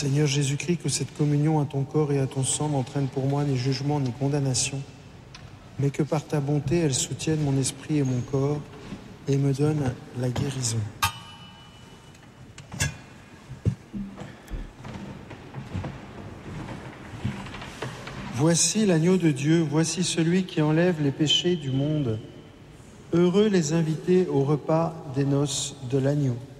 Seigneur Jésus-Christ, que cette communion à ton corps et à ton sang n'entraîne pour moi ni jugement ni condamnation, mais que par ta bonté, elle soutienne mon esprit et mon corps et me donne la guérison. Voici l'agneau de Dieu, voici celui qui enlève les péchés du monde. Heureux les invités au repas des noces de l'agneau.